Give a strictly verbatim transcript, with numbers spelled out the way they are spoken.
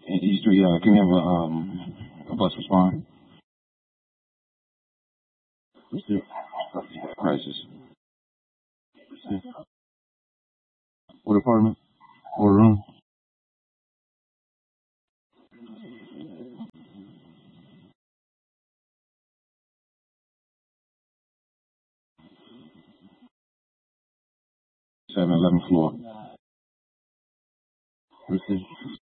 In East, yeah, can we have a, um, a bus respond? Receive. Crisis. Receive. What apartment? What room? Seven, eleventh floor. Receive.